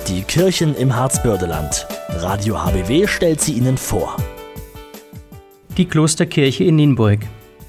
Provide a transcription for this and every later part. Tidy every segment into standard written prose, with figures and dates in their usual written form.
Die Kirchen im Harzbördeland. Radio HBW stellt sie Ihnen vor. Die Klosterkirche in Nienburg.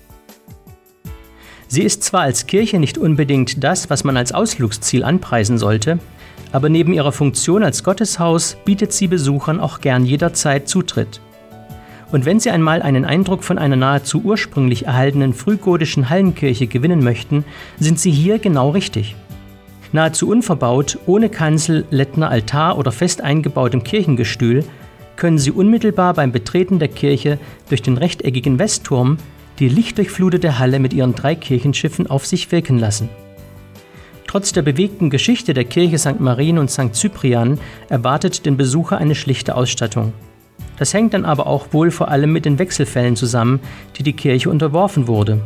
Sie ist zwar als Kirche nicht unbedingt das, was man als Ausflugsziel anpreisen sollte, aber neben ihrer Funktion als Gotteshaus bietet sie Besuchern auch gern jederzeit Zutritt. Und wenn Sie einmal einen Eindruck von einer nahezu ursprünglich erhaltenen frühgotischen Hallenkirche gewinnen möchten, sind Sie hier genau richtig. Nahezu unverbaut, ohne Kanzel, Lettner, Altar oder fest eingebautem Kirchengestühl, können Sie unmittelbar beim Betreten der Kirche durch den rechteckigen Westturm die lichtdurchflutete Halle mit ihren 3 Kirchenschiffen auf sich wirken lassen. Trotz der bewegten Geschichte der Kirche St. Marien und St. Cyprian erwartet den Besucher eine schlichte Ausstattung. Das hängt dann aber auch wohl vor allem mit den Wechselfällen zusammen, die Kirche unterworfen wurde.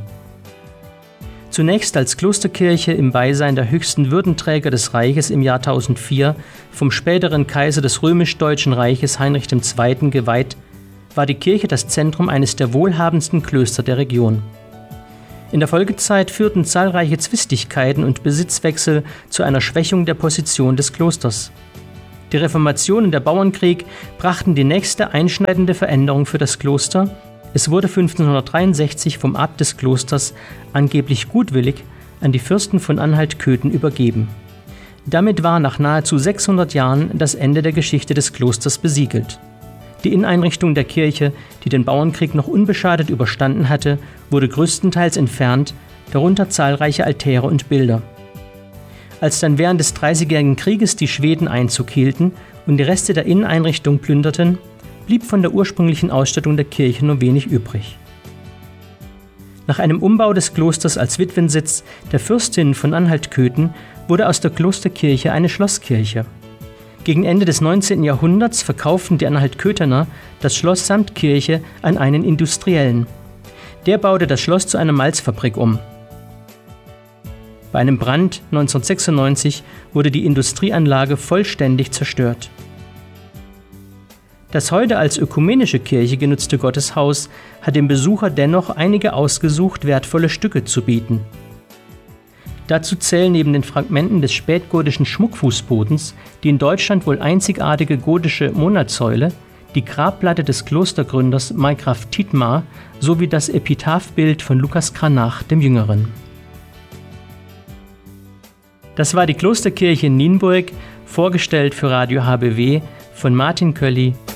Zunächst als Klosterkirche im Beisein der höchsten Würdenträger des Reiches im Jahr 1004 vom späteren Kaiser des römisch-deutschen Reiches Heinrich II. Geweiht, war die Kirche das Zentrum eines der wohlhabendsten Klöster der Region. In der Folgezeit führten zahlreiche Zwistigkeiten und Besitzwechsel zu einer Schwächung der Position des Klosters. Die Reformation und der Bauernkrieg brachten die nächste einschneidende Veränderung für das Kloster. Es wurde 1563 vom Abt des Klosters angeblich gutwillig an die Fürsten von Anhalt-Köthen übergeben. Damit war nach nahezu 600 Jahren das Ende der Geschichte des Klosters besiegelt. Die Inneneinrichtung der Kirche, die den Bauernkrieg noch unbeschadet überstanden hatte, wurde größtenteils entfernt, darunter zahlreiche Altäre und Bilder. Als dann während des Dreißigjährigen Krieges die Schweden Einzug hielten und die Reste der Inneneinrichtung plünderten, blieb von der ursprünglichen Ausstattung der Kirche nur wenig übrig. Nach einem Umbau des Klosters als Witwensitz der Fürstin von Anhalt-Köthen wurde aus der Klosterkirche eine Schlosskirche. Gegen Ende des 19. Jahrhunderts verkauften die Anhalt-Köthener das Schloss samt Kirche an einen Industriellen. Der baute das Schloss zu einer Malzfabrik um. Bei einem Brand 1996 wurde die Industrieanlage vollständig zerstört. Das heute als ökumenische Kirche genutzte Gotteshaus hat dem Besucher dennoch einige ausgesucht wertvolle Stücke zu bieten. Dazu zählen neben den Fragmenten des spätgotischen Schmuckfußbodens die in Deutschland wohl einzigartige gotische Monatssäule, die Grabplatte des Klostergründers Markgraf Thietmar sowie das Epitaphbild von Lukas Cranach dem Jüngeren. Das war die Klosterkirche in Nienburg, vorgestellt für Radio HBW von Martin Kölli